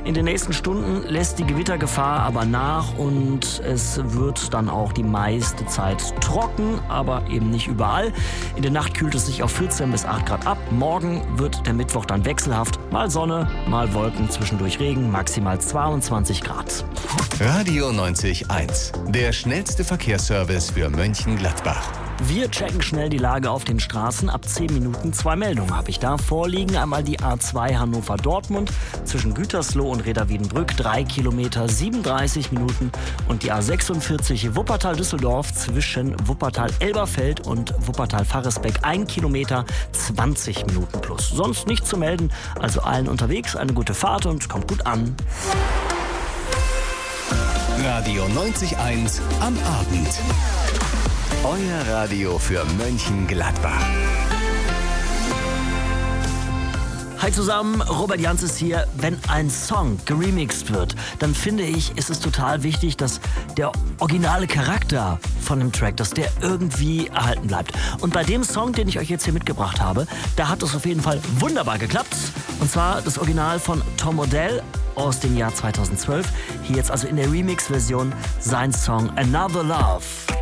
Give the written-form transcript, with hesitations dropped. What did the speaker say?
In den nächsten Stunden lässt die Gewittergefahr aber nach und es wird dann auch die meiste Zeit trocken, aber eben nicht überall. In der Nacht kühlt es sich auf 14 bis 8 Grad ab. Morgen wird der Mittwoch dann wechselhaft. Mal Sonne, mal Wolken, zwischendurch Regen, maximal 22 Grad. Radio 90.1, der schnellste Verkehrsservice für Mönchengladbach. Wir checken schnell die Lage auf den Straßen. Ab 10 Minuten 2 Meldungen habe ich da vorliegen. Einmal die A2 Hannover-Dortmund zwischen Gütersloh und Reda-Wiedenbrück 3 Kilometer 37 Minuten. Und die A46 Wuppertal-Düsseldorf zwischen Wuppertal-Elberfeld und Wuppertal-Farresbeck 1 Kilometer 20 Minuten plus. Sonst nichts zu melden. Also allen unterwegs eine gute Fahrt und kommt gut an. Radio 90.1 am Abend. Euer Radio für Mönchengladbach. Hi zusammen, Robert Jans ist hier. Wenn ein Song geremixed wird, dann finde ich, ist es total wichtig, dass der originale Charakter von dem Track, dass der irgendwie erhalten bleibt. Und bei dem Song, den ich euch jetzt hier mitgebracht habe, da hat es auf jeden Fall wunderbar geklappt. Und zwar das Original von Tom Odell aus dem Jahr 2012. Hier jetzt also in der Remix-Version sein Song Another Love.